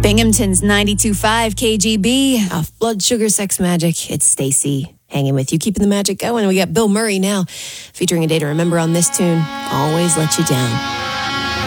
Binghamton's 92.5 KGB. Off Blood Sugar Sex Magic. It's Stacy hanging with you, keeping the magic going. We got Bill Murray now, featuring A Day to Remember on this tune, Always Let You Down.